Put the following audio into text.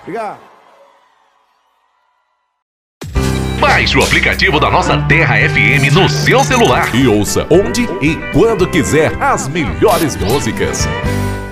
Obrigado. Baixe o aplicativo da Nossa Terra FM no seu celular e ouça onde e quando quiser as melhores músicas.